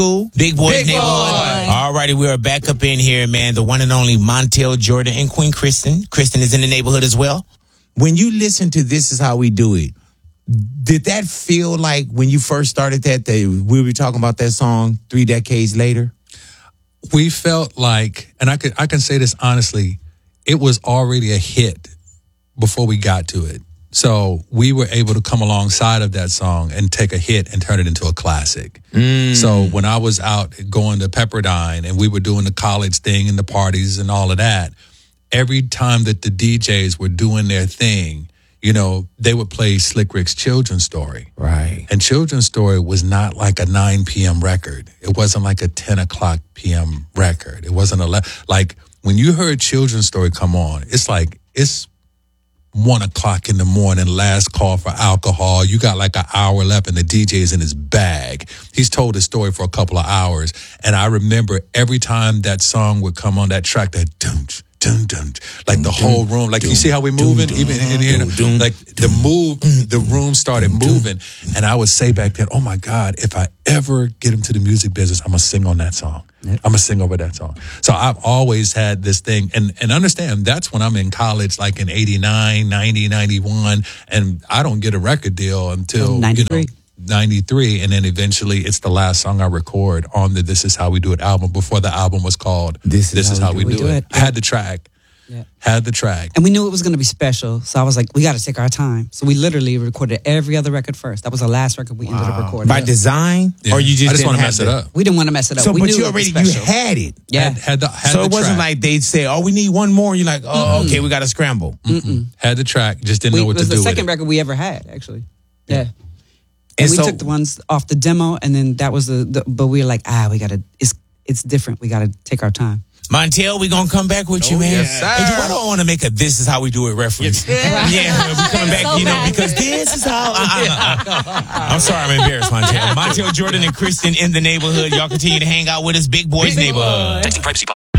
Big Boys Big Neighborhood. Boy. All righty, we are back up in here, man. The one and only Montel Jordan and Queen Kristen. Kristen is in the neighborhood as well. When you listen to This Is How We Do It, did that feel like when you first started that we were talking about that song 3 decades later? We felt like, and I can say this honestly, it was already a hit before we got to it. So we were able to come alongside of that song and take a hit and turn it into a classic. So when I was out going to Pepperdine and we were doing the college thing and the parties and all of that, every time that the DJs were doing their thing, you know, they would play Slick Rick's Children's Story. Right. And Children's Story was not like a 9 p.m. record. It wasn't like a 10 o'clock p.m. record. It wasn't like when you heard Children's Story come on, it's like, it's 1 o'clock in the morning, last call for alcohol. You got like an hour left and the DJ's in his bag. He's told his story for a couple of hours. And I remember every time that song would come on that track, that dunch, dun, dun, like the whole room, like you see how we moving, even in here, like the room started moving. And I would say back then, oh my God, if I ever get into the music business, I'm gonna sing on that song. I'm gonna sing over that song. So I've always had this thing, and understand that's when I'm in college, like in 89, 90, 91, and I don't get a record deal until 93. 93, and then eventually it's the last song I record on the This Is How We Do It album before the album was called This Is How We Do It. I had the track. Yeah. Had the track. And we knew it was going to be special, so I was like, we got to take our time. So we literally recorded every other record first. That was the last record we ended up recording. By design? Yeah. Or you just I just didn't want to have mess it up. We didn't want to mess it up. So, we but knew you it was already, you special. had it. Yeah. Had the So it wasn't track. like they'd say, oh, we need one more. You're like, oh, okay, we got to scramble. Had the track, just didn't know what It was to the do second with it. record we ever had, actually. Yeah. And And we so- took the ones off the demo, and then that was but we were like, we got to, it's different. We got to take our time. Montel, we gonna come back with you, man. yes, sir. Hey, I don't want to make a This Is How We Do It reference. Yeah, we coming back, you know, because this is how. I'm sorry, I'm embarrassed, Montel. Montel Jordan and Kristen in the neighborhood. Y'all continue to hang out with us, Big Boys Neighborhood. Texting privacy.